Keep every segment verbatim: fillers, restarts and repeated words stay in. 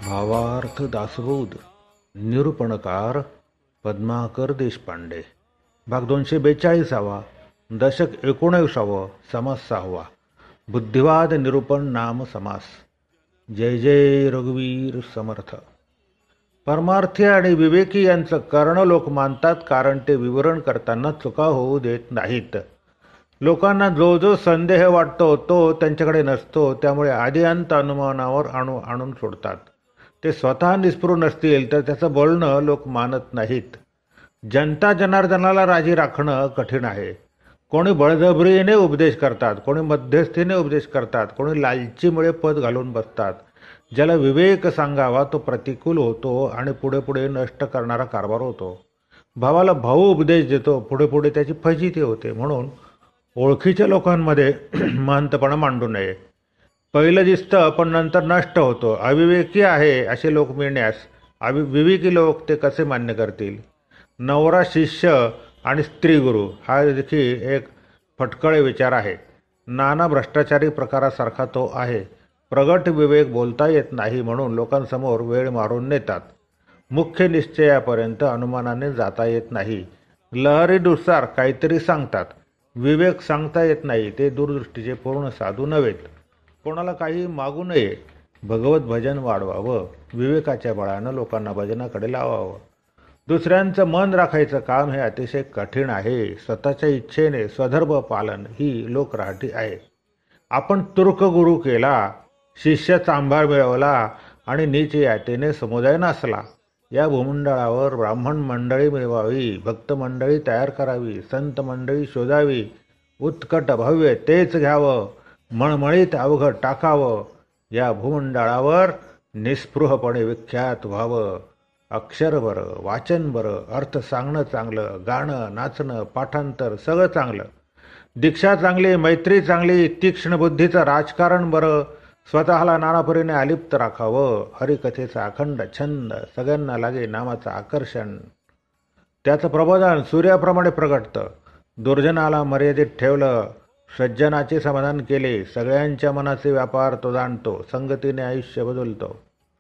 भावार्थ दासबोध निरूपणकार पद्माकर देशपांडे. भाग दोनशे बेचाळीसावा. दशक एकोणीसावं. समास सहावा. बुद्धिवाद निरूपण नाम समास. जय जय रघुवीर समर्थ. परमार्थी आणि विवेकी यांचं कर्ण लोक मानतात, कारण ते विवरण करताना चुका होऊ देत नाहीत. लोकांना जो जो संदेह वाटतो तो त्यांच्याकडे नसतो, त्यामुळे आदी अंत अनुमानावर आणू आणून सोडतात. ते स्वतः निस्पृह नसतील तर त्याचं बोलणं लोक मानत नाहीत. जनता जनार्दनाला राजी राखणं कठीण आहे. कोणी बळजबरीने उपदेश करतात, कोणी मध्यस्थीने उपदेश करतात, कोणी लालचीमुळे पद घालून बसतात. ज्याला विवेक सांगावा तो प्रतिकूल होतो आणि पुढे पुढे नष्ट करणारा कारभार होतो. भावाला भाऊ उपदेश देतो, पुढे पुढे त्याची फजिती होते. म्हणून ओळखीच्या लोकांमध्ये महंतपणा मांडू नये. पहिलं दिसतं पण नंतर नष्ट होतो. अविवेकी आहे असे लोक मिळण्यास अवि विवेकी लोक ते कसे मान्य करतील? नवरा शिष्य आणि स्त्री गुरु हा देखील एक फटकळे विचार आहे. नाना भ्रष्टाचारी प्रकारासारखा तो आहे. प्रगट विवेक बोलता येत नाही, म्हणून लोकांसमोर वेळ मारून नेतात. मुख्य निश्चयापर्यंत अनुमानाने जाता येत नाही. लहरीनुसार काहीतरी सांगतात. विवेक सांगता येत नाही. ते दूरदृष्टीचे पूर्ण साधू नव्हेत. कोणाला काही मागू नये. भगवत भजन वाढवावं. विवेकाच्या बळानं लोकांना भजनाकडे लावावं. दुसऱ्यांचं मन राखायचं काम हे अतिशय कठीण आहे. स्वतःच्या इच्छेने स्वधर्म पालन ही लोकराहटी आहे. आपण तुर्क गुरु केला, शिष्य चांभार मिळवला आणि नीच यातेने समुदाय नासला. या भूमंडळावर ब्राह्मण मंडळी मिळवावी, भक्त मंडळी तयार करावी, संत मंडळी शोधावी, उत्कट भव्य तेच घ्यावं, मळमळीत अवघड टाकावं. या भूमंडळावर निस्पृहपणे विख्यात व्हावं. अक्षर बरं, वाचन बरं, अर्थ सांगणं चांगलं, गाणं नाचणं पाठांतर सगळं चांगलं, दीक्षा चांगली, मैत्री चांगली, तीक्ष्ण बुद्धीचं राजकारण बरं, स्वतःला नानापरीने अलिप्त राखावं. हरिकथेचा अखंड छंद, सगळ्यांना लागे नामाचं आकर्षण. त्याचं प्रबोधन सूर्याप्रमाणे प्रगटतं. दुर्जनाला मर्यादित ठेवलं, सज्जनाचे समाधान केले, सगळ्यांच्या मनाचे व्यापार तो जाणतो, संगतीने आयुष्य बदलतो.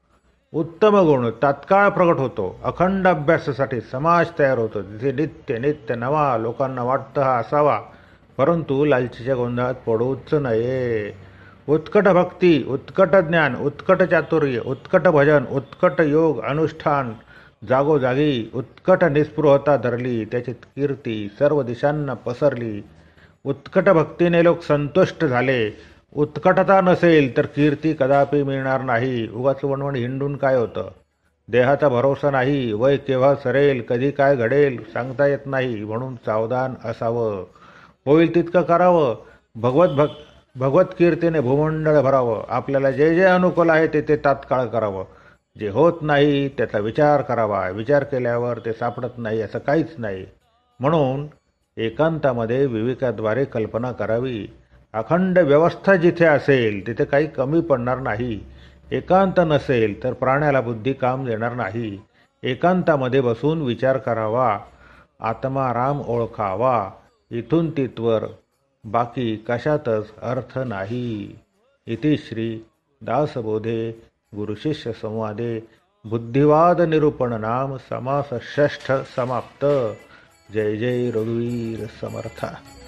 उत्तम गुण तात्काळ प्रगट होतो. अखंड अभ्यासासाठी समाज तयार होतो. तिथे नित्य नित्य नवा. लोकांना वाटतं हा असावा, परंतु लालचीच्या गोंधळात पडूच नये. उत्कट भक्ती, उत्कट ज्ञान, उत्कट चातुर्य, उत्कट भजन, उत्कट योग अनुष्ठान जागोजागी उत्कट निस्पृहता धरली. त्याची कीर्ती सर्व दिशांना पसरली. उत्कट भक्तीने लोक संतुष्ट झाले. उत्कटता नसेल तर कीर्ती कदापि मिळणार नाही. उगाच वणवण हिंडून काय होतं? देहाचा भरोसा नाही. वय केव्हा सरेल, कधी काय घडेल सांगता येत नाही, म्हणून सावधान असावं. होईल तितकं करावं. भगवत भक् भगवत कीर्तीने भूमंडळ भरावं. आपल्याला जे जे अनुकूल आहे ते ते तात्काळ करावं. जे होत नाही त्याचा विचार करावा. विचार केल्यावर ते सापडत नाही असं काहीच नाही. म्हणून एकांतामध्ये विवेकाद्वारे कल्पना करावी. अखंड व्यवस्था जिथे असेल तिथे काही कमी पडणार नाही. एकांत नसेल तर प्राण्याला बुद्धी काम देणार नाही. एकांतामध्ये बसून विचार करावा. आत्माराम ओळखावा. इथून तिथवर बाकी कशातच अर्थ नाही. इति श्री दासबोधे गुरुशिष्य संवादे बुद्धिवाद निरूपण नाम समास षष्ठ समाप्त. जय जय रघुवीर समर्थ.